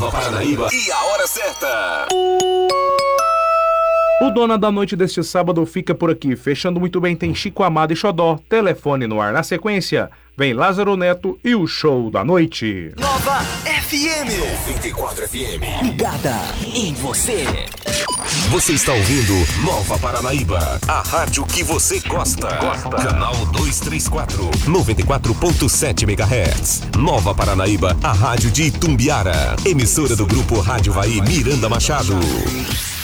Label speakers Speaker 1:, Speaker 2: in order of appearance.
Speaker 1: Nova Paranaíba e a hora certa.
Speaker 2: O Dona da Noite deste sábado fica por aqui. Fechando muito bem tem Chico Amado e Xodó. Telefone no ar. Na sequência, vem Lázaro Neto e o Show da Noite.
Speaker 3: Nova FM
Speaker 1: 94 FM.
Speaker 3: Ligada em você.
Speaker 1: Você está ouvindo Nova Paranaíba, a rádio que você gosta. Canal 234, 94.7 MHz. Nova Paranaíba, a rádio de Itumbiara. Emissora do grupo Rádio Vai Miranda Machado.